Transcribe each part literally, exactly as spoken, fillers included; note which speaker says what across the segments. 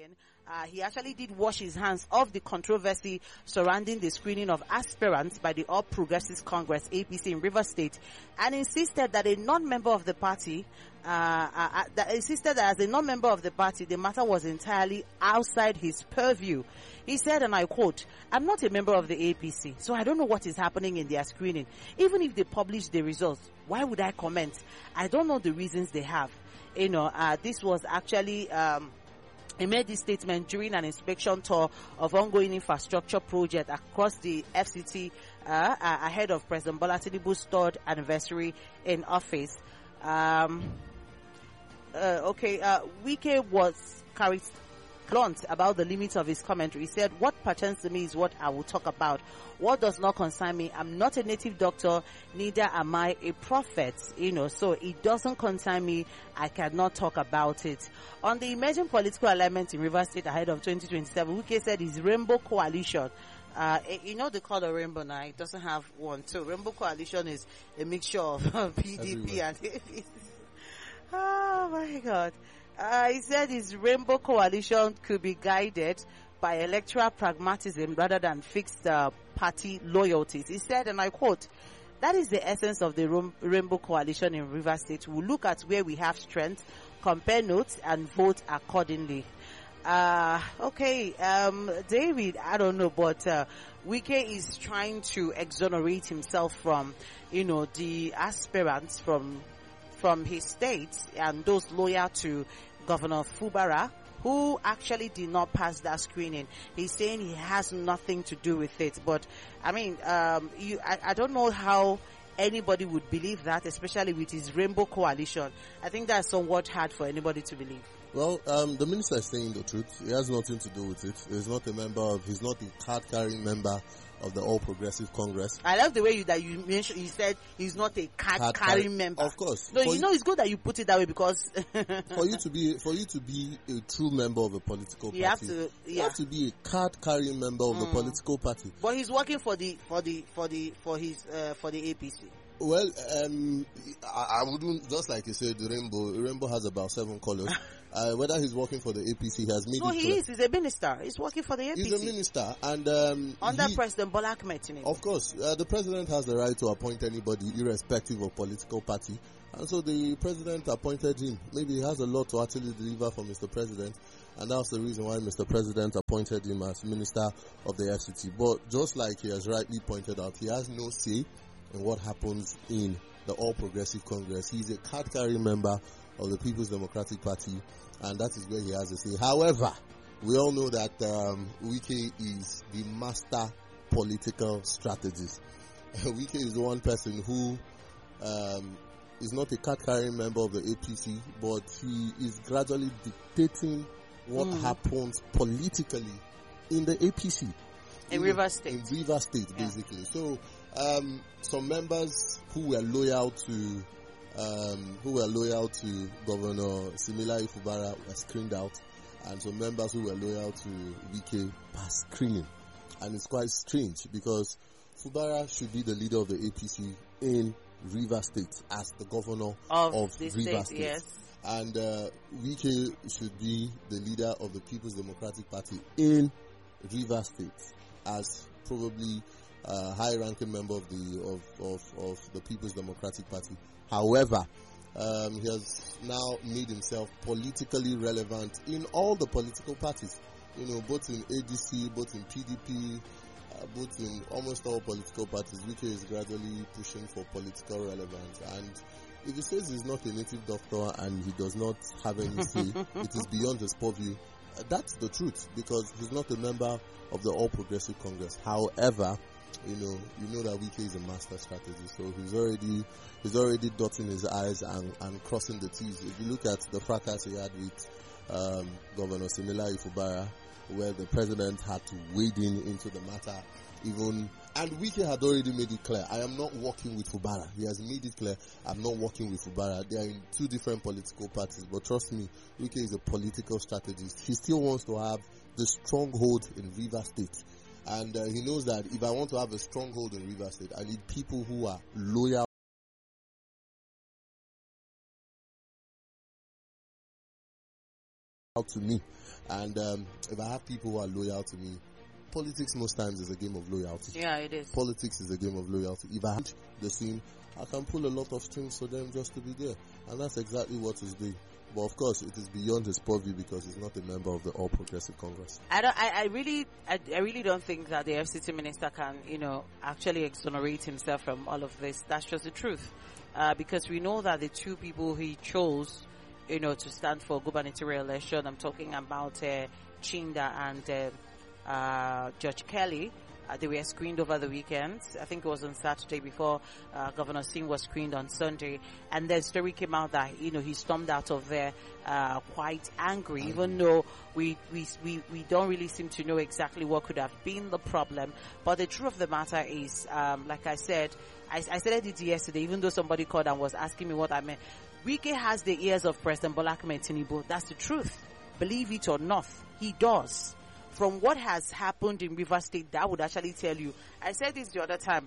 Speaker 1: again. Uh, he actually did wash his hands of the controversy surrounding the screening of aspirants by the All Progressives Congress, A P C, in Rivers State, and insisted that a non-member of the party, uh, uh, uh, that insisted that as a non-member of the party, the matter was entirely outside his purview. He said, and I quote, "I'm not a member of the A P C, so I don't know what is happening in their screening. Even if they publish the results, why would I comment? I don't know the reasons they have." You know, uh, this was actually, um, he made this statement during an inspection tour of ongoing infrastructure project across the F C T, uh, uh, ahead of President Bola Tinubu's third anniversary in office. Um, uh, okay, uh, Wike was carried blunt about the limits of his commentary. He said, "What pertains to me is what I will talk about. What does not concern me, I'm not a native doctor, neither am I a prophet, you know, so it doesn't concern me. I cannot talk about it." On the emerging political alignment in Rivers State ahead of twenty twenty-seven, Wike said his Rainbow Coalition, uh, you know, they call a rainbow now, it doesn't have one. So Rainbow Coalition is a mixture of P D P and A P C. Oh my God. Uh, he said his Rainbow Coalition could be guided by electoral pragmatism rather than fixed uh, party loyalties. He said, and I quote, "That is the essence of the Rainbow Coalition in Rivers State. We'll look at where we have strength, compare notes, and vote accordingly." Uh, okay, um, David, I don't know, but, uh, Wike is trying to exonerate himself from, you know, the aspirants from from his state and those loyal to Governor Fubara, who actually did not pass that screening. He's saying he has nothing to do with it. But I mean, um, you, I, I don't know how anybody would believe that, especially with his Rainbow Coalition. I think that's somewhat hard for anybody to believe.
Speaker 2: Well, um, the minister is saying the truth. He has nothing to do with it. He's not a member of, he's not a card-carrying member of the All Progressive Congress.
Speaker 1: I love the way you, that you mentioned, you said he's not a card-carrying member.
Speaker 2: Of course.
Speaker 1: No, you, you know, it's good that you put it that way because
Speaker 2: for you to be, for you to be a true member of a political party,
Speaker 1: you have to, yeah.
Speaker 2: you have to be a card-carrying member of mm. the political party.
Speaker 1: But he's working for the, for the, for the, for his, uh, for the A P C.
Speaker 2: Well, um, I, I wouldn't, just like you said, the rainbow, rainbow has about seven colors. uh, whether he's working for the A P C, he has made
Speaker 1: no,
Speaker 2: it
Speaker 1: he
Speaker 2: clear.
Speaker 1: is. He's a minister. He's working for the A P C.
Speaker 2: He's a minister. And, um,
Speaker 1: under
Speaker 2: he,
Speaker 1: President Bola Ahmed Tinubu.
Speaker 2: Of course, uh, the president has the right to appoint anybody, irrespective of political party. And so the president appointed him. Maybe he has a lot to actually deliver for Mister President. And that's the reason why Mister President appointed him as Minister of the F C T. But just like he has rightly pointed out, he has no say in what happens in the All Progressive Congress. He's a card-carrying member of the People's Democratic Party, and that is where he has a say. However, we all know that um, Wike is the master political strategist. Wike is the one person who um, is not a card-carrying member of the A P C, but he is gradually dictating what mm. happens politically in the A P C.
Speaker 1: In Rivers State.
Speaker 2: In Rivers State, yeah. basically. So, um, some members who were loyal to, um, who were loyal to Governor Similayo Fubara were screened out, and some members who were loyal to Wike passed screening. And it's quite strange because Fubara should be the leader of the A P C in Rivers State as the governor
Speaker 1: of,
Speaker 2: of
Speaker 1: Rivers
Speaker 2: State.
Speaker 1: State. Yes.
Speaker 2: And uh, Wike should be the leader of the People's Democratic Party in Rivers State as probably a high-ranking member of the of, of, of the People's Democratic Party. However, um, he has now made himself politically relevant in all the political parties. You know, both in A D C, both in P D P, uh, both in almost all political parties. Wike is gradually pushing for political relevance. And if he says he's not a native doctor and he does not have any say, it is beyond his purview. That's the truth, because he's not a member of the All Progressive Congress. However, you know, you know that Wike is a master strategist, so he's already he's already dotting his I's and, and crossing the T's. If you look at the fracas he had with um, Governor Similayo Fubara, where the president had to wade in into the matter, even, and Wike had already made it clear, I am not working with Fubara. He has made it clear, I'm not working with Fubara. They are in two different political parties, but trust me, Wike is a political strategist. He still wants to have the stronghold in Rivers State. And uh, he knows that if I want to have a stronghold in Rivers State, I need people who are loyal to me. And um, if I have people who are loyal to me, politics most times is a game of loyalty.
Speaker 1: Yeah, it is.
Speaker 2: Politics is a game of loyalty. If I have the scene, I can pull a lot of strings for them just to be there. And that's exactly what he's doing. But of course, it is beyond his purview because he's not a member of the All Progressive Congress.
Speaker 1: I don't. I, I really, I, I really don't think that the F C T minister can, you know, actually exonerate himself from all of this. That's just the truth, uh, because we know that the two people he chose, you know, to stand for gubernatorial election. I'm talking about uh, Chinda and uh, uh, Judge Kelly. Uh, they were screened over the weekend. I think it was on Saturday before uh, Governor Sim was screened on Sunday. And the story came out that, you know, he stormed out of there uh, quite angry, even though we, we, we, we don't really seem to know exactly what could have been the problem. But the truth of the matter is, um, like I said, I, I said it yesterday, even though somebody called and was asking me what I meant. Wike has the ears of President Bola Ahmed Tinubu. That's the truth. Believe it or not, he does. From what has happened in Rivers State, that would actually tell you. I said this the other time.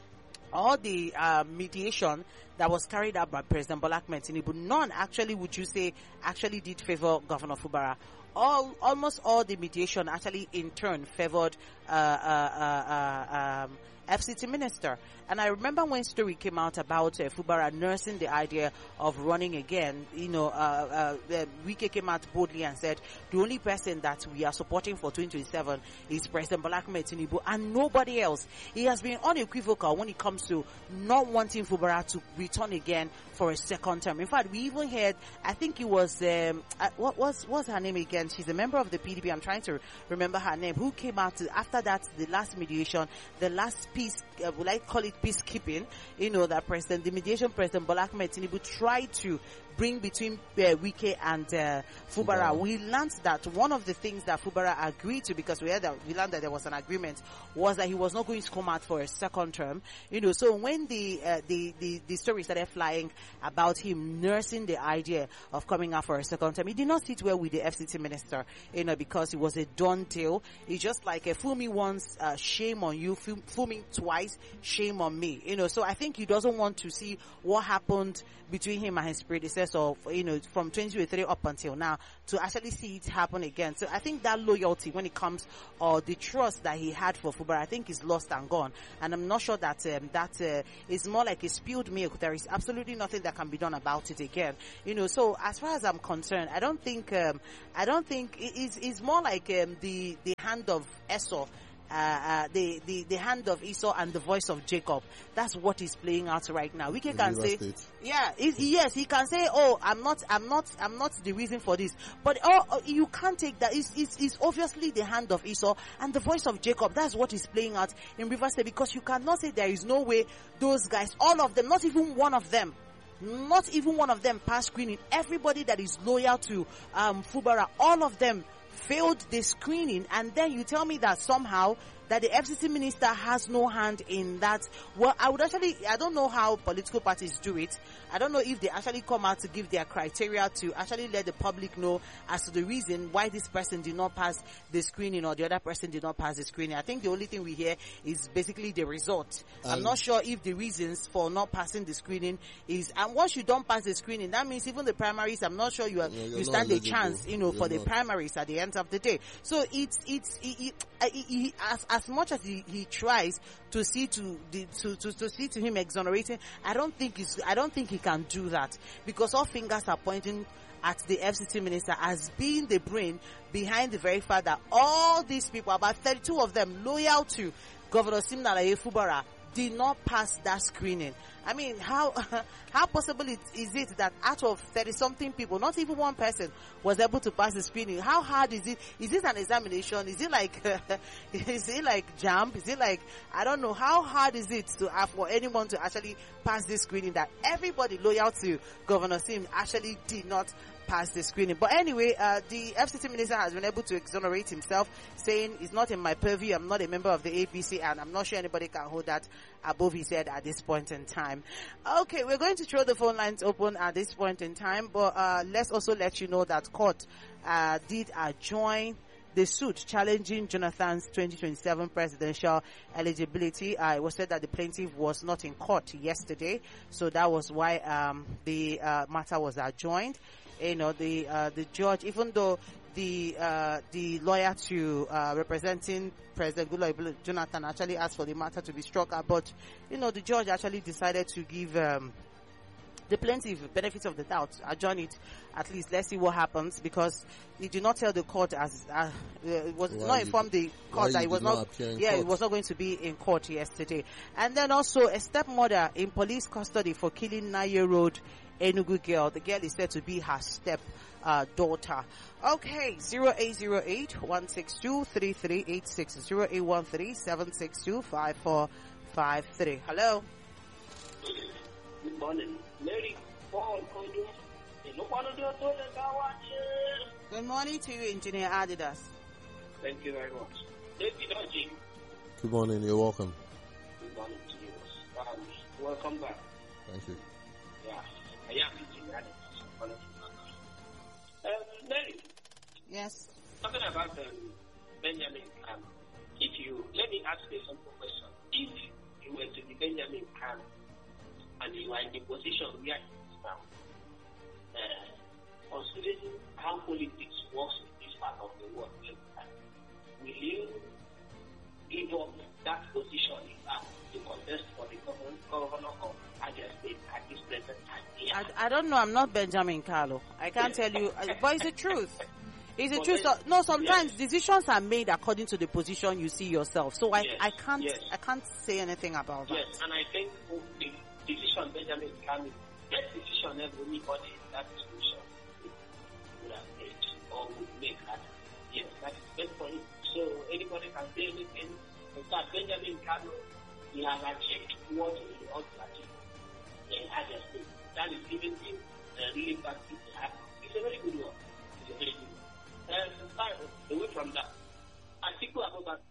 Speaker 1: All the uh, mediation that was carried out by President Bola Ahmed Tinubu, none actually, would you say, actually did favor Governor Fubara. All, almost all the mediation actually in turn favored uh, uh, uh, uh, um, F C T minister. And I remember when story came out about uh, Fubara nursing the idea of running again, you know, uh, uh, uh, Wike came out boldly and said the only person that we are supporting for twenty twenty-seven is President Bola Ahmed Tinubu and nobody else. He has been unequivocal when it comes to not wanting Fubara to return again for a second term. In fact, we even heard, I think it was, um, uh, what was what's her name again? She's a member of the P D P. I'm trying to remember her name. Who came out to, after that, the last mediation, the last peace, uh, would I call it peacekeeping? You know, that President, the mediation President Bola Ahmed Tinubu tried to bring between uh, Wike and uh, Fubara. Fubara. We learned that one of the things that Fubara agreed to, because we had that, we learned that there was an agreement, was that he was not going to come out for a second term. You know, so when the uh, the, the the story started flying about him nursing the idea of coming out for a second term, he did not sit well with the F C T minister. You know, because it was a done deal. It's just like a fool me once, uh, shame on you. Fool, fool me twice, shame on me. You know, so I think he doesn't want to see what happened between him and his predecessor, of, you know, from twenty twenty-three up until now, to actually see it happen again. So I think that loyalty when it comes, or the trust that he had for Fubara, I think is lost and gone. And I'm not sure that um, that uh, is more like a spilled milk. There is absolutely nothing that can be done about it again. You know, so as far as I'm concerned, I don't think um, I don't think it is. It's more like um, the the hand of Esau. Uh, uh, the, the, the hand of Esau and the voice of Jacob. That's what is playing out right now. We can, can say, State. yeah, it, yes, he can say, oh, I'm not, I'm not, I'm not the reason for this. But oh, oh, you can't take that. It's, it's, it's obviously the hand of Esau and the voice of Jacob. That's what is playing out in Rivers State, because you cannot say there is no way those guys, all of them, not even one of them, not even one of them passed screening. Everybody that is loyal to um, Fubara, all of them failed the screening, and then you tell me that somehow that the F C C minister has no hand in that. Well, I would actually, I don't know how political parties do it. I don't know if they actually come out to give their criteria to actually let the public know as to the reason why this person did not pass the screening or the other person did not pass the screening. I think the only thing we hear is basically the result. Um, I'm not sure if the reasons for not passing the screening is, and once you don't pass the screening, that means even the primaries, I'm not sure you are, yeah, you stand a chance, you know, you're for not. the primaries at the end of the day. So it's, it's, it, it, it, it, as, as much as he, he tries to see to, the, to, to, to see to him exonerating, I don't think he's, I don't think he can do that, because all fingers are pointing at the F C T minister as being the brain behind the very fact that all these people, about thirty-two of them loyal to Governor Siminalayi Fubara, did not pass that screening. I mean, how how possible it, is it that out of thirty-something people, not even one person was able to pass the screening? How hard is it? Is this an examination? Is it like, is it like jam? Is it like, I don't know, how hard is it to have for anyone to actually pass this screening that everybody loyal to Governor Sim actually did not pass the screening? But anyway, uh, the F C C minister has been able to exonerate himself, saying it's not in my purview, I'm not a member of the A P C, and I'm not sure anybody can hold that above his head at this point in time. Okay, we're going to throw the phone lines open at this point in time, but uh, let's also let you know that court uh, did adjourn the suit challenging Jonathan's twenty twenty-seven presidential eligibility. Uh, it was said that the plaintiff was not in court yesterday, so that was why um, the uh, matter was adjourned. you know, the uh, the judge, even though the uh, the lawyer to uh, representing President Goodluck Jonathan actually asked for the matter to be struck out, but you know, the judge actually decided to give um, the plaintiff benefits of the doubt, adjourn it. At least let's see what happens, because he did not tell the court as uh, it was
Speaker 2: why
Speaker 1: not informed the court that it was not,
Speaker 2: not
Speaker 1: yeah,
Speaker 2: court?
Speaker 1: it was not going to be in court yesterday. And then also a stepmother in police custody for killing nine-year-old Enugu girl. The girl is said to be her step uh, daughter. Okay, zero eight zero eight one six two three three eight six zero eight one three seven six two five four five three. Hello.
Speaker 3: Good morning. Mary Paul Kodu.
Speaker 1: Good morning to you, Engineer Adidas.
Speaker 3: Thank you very much. David Oji.
Speaker 2: Good morning, you're welcome.
Speaker 3: Good morning to you. Um, welcome back.
Speaker 2: Thank you.
Speaker 3: Yeah, I am Engineer Adidas. Um, Mary.
Speaker 1: Yes.
Speaker 3: Talking about um, Benjamin Khan. If you, let me ask you a simple question. If you were to be Benjamin Khan and you are in the position where he is now, uh, considering how politics works in this part of the world, will you give up that position in fact to contest for the governor, governor of Abia State at this present time? Yeah.
Speaker 1: I, I don't know. I'm not Benjamin Carlo. I can't tell you, uh, but it's the truth. It's the truth. So, no, sometimes yes. decisions are made according to the position you see yourself. So I,
Speaker 3: yes.
Speaker 1: I can't,
Speaker 3: yes.
Speaker 1: I can't say anything about that.
Speaker 3: Yes, and I think the decision Benjamin Carlo, that decision everybody in that situation would have made or would make that. Yes, that's best for him. So anybody can say anything. In fact, Benjamin Carlo, he has achieved what he ought to achieve in Abia State. That is giving him a really bad thing to happen. It's a very good one. It's a very good one. And uh, away from that, Atiku Abubakar,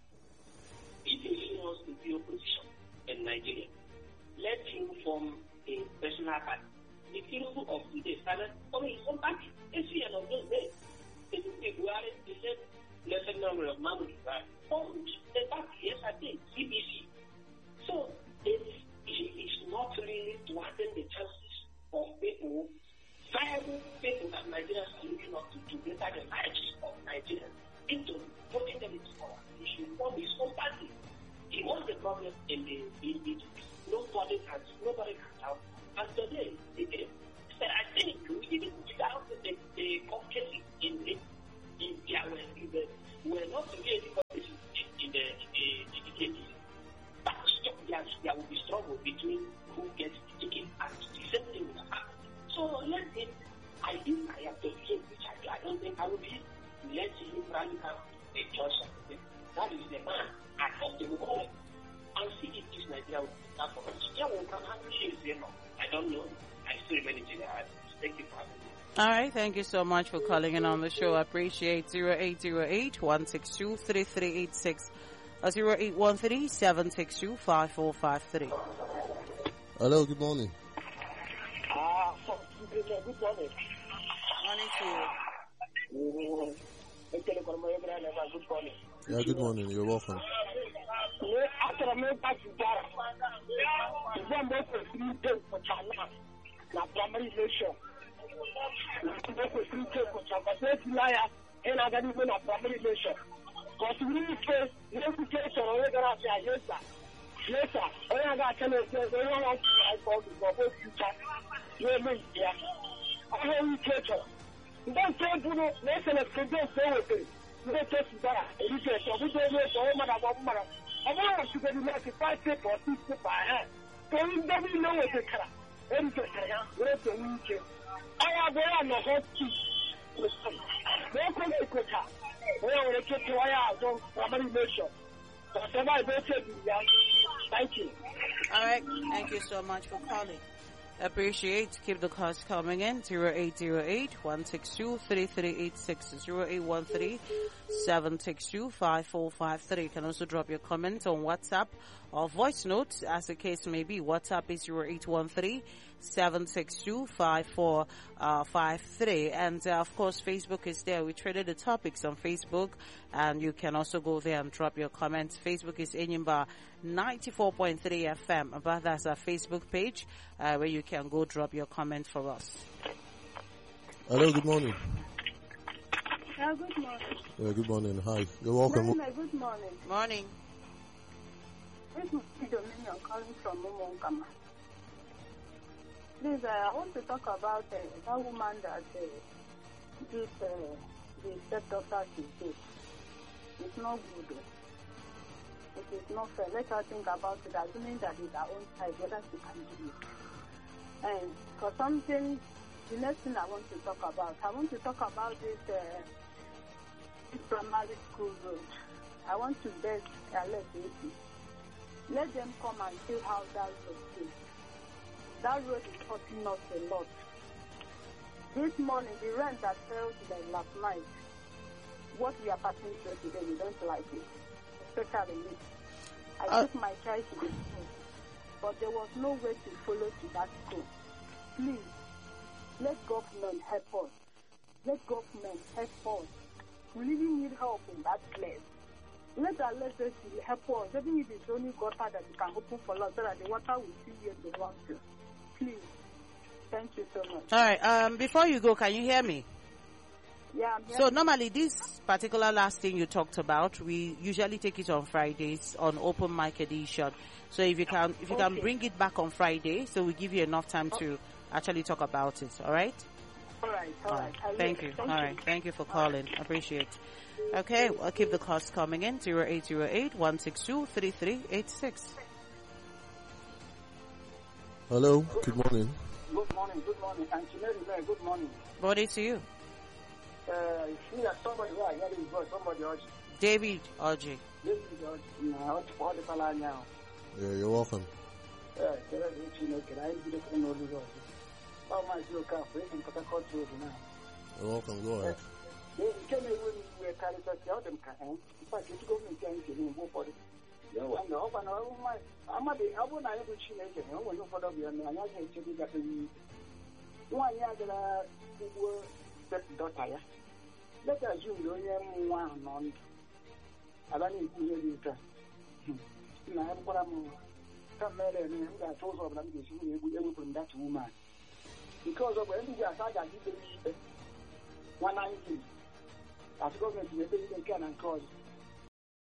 Speaker 3: if he really wants to be opposition in Nigeria, let him form a personal party. The Tinubu of today started forming his own party. A C N of those days. The Buhari, the same lesser number of Mahmoud Buhari, formed a party yesterday, C B C. So it's, it's not really to attend the chances of people, viable people that Nigerians are looking up to, to better the lives of Nigerians, into putting them into power. He should form his own party. He was the problem in the in Egypt. Nobody can, nobody can help. And today, again, I think we didn't without the, the caucuses in the in their way, were not to be anybody in the in the in the but there, there will be struggle between who gets the ticket and the same thing will happen. So let him, I think I have to him, which I, I don't think I will be, let him rally out a choice of them. That is the man. I have to go home and see if this Nigeria will be that for us. Yeah, we can handle it, you know. I don't know. I still remain in the heart. Thank you for having me.
Speaker 1: All right, thank you so much for calling in on the show. I appreciate zero eight zero eight one six two three three eight six or zero eight one three seven six two five four five three.
Speaker 2: Hello, good morning.
Speaker 3: Ah, uh, good morning.
Speaker 1: Morning to you.
Speaker 3: Good morning.
Speaker 2: Yeah, good morning. You're welcome.
Speaker 4: Don't say, Bruno, let's say, let's go with it. Let's just that. It is a good day, so mother, mother. I want to get like a five paper or six paper. So you don't know what they can. And the where's the weekend? I have one of hot tea. Don't come to quicker. We are going to get to our own family nation. Thank you.
Speaker 1: All right. Thank you so much for calling. Appreciate. Keep the calls coming in. zero eight zero eight one six two three three eight six zero eight one three seven six two five four five three. You can also drop your comments on WhatsApp or voice notes, as the case may be. WhatsApp is zero eight one three seven six two five four five three. And uh, of course, Facebook is there. We traded the topics on Facebook, and you can also go there and drop your comments. Facebook is Enyimba ninety-four point three F M. But that's our Facebook page, uh, where you can go drop your comment for us.
Speaker 2: Hello, good morning.
Speaker 5: Yeah, good morning.
Speaker 2: Yeah, good morning. Hi. You're welcome.
Speaker 5: Very nice. Good morning.
Speaker 1: Morning.
Speaker 5: This is Dominion calling from Mumunkama. Please, uh, I want to talk about uh, that woman that uh, did uh, the stepdaughter to date. It's not good. It is not fair. Let her think about it, assuming that it's her own child, whether she can do it. And for something, the next thing I want to talk about, I want to talk about this, uh, this primary school road. I want to beg Alex Eti. Let them come and see how that road is. That road is costing us a lot. This morning, the rent that fell to them last night, what we are passing through today, we don't like it. Especially me. I
Speaker 1: Uh,
Speaker 5: took my child to the school, but there was no way to follow to that school. Please, let government help us. Let government help us. We really need help in that place. Let our leaders help us. Even if it's only gutter that we can open for us, so that the water will see where they want to. Please. Thank you so much.
Speaker 1: All right. Um, before you go, can you hear me?
Speaker 5: Yeah, I'm here.
Speaker 1: So normally this particular last thing you talked about, we usually take it on Fridays on open mic edition. So if you can, if you can
Speaker 5: Okay.
Speaker 1: bring it back on Friday, so we give you enough time to actually talk about it. All right.
Speaker 5: All right, all right. I will.
Speaker 1: Thank you.
Speaker 5: Thank
Speaker 1: All
Speaker 5: you.
Speaker 1: right. Thank you for calling. Appreciate. Okay, I'll keep the calls coming in. zero eight zero eight, one six two, three three eight six.
Speaker 2: Hello, good morning.
Speaker 4: Good morning, good morning. And to Mary, good morning.
Speaker 1: Body to you.
Speaker 4: Uh, see that somebody who I hear his voice, somebody else.
Speaker 1: David Oji.
Speaker 4: This is what I want to call the fella now.
Speaker 2: Yeah, you're welcome.
Speaker 4: Uh, there is a chin, I did it in all the world. Oh, my dear, can't wait and put a court to now.
Speaker 2: You're welcome. Go ahead.
Speaker 4: They came in when we were carried out the other can. In fact, you go and change him, go for it. You and the open, oh, my, I'm not the album I ever seen again. I want to follow you, and I have to do that. One year that I will set daughter. Let us use the young one on. I don't need to hear you. I have got a some men and I told of them this able from that woman. Because of when we are starting to one nineteen. As government, we can and cause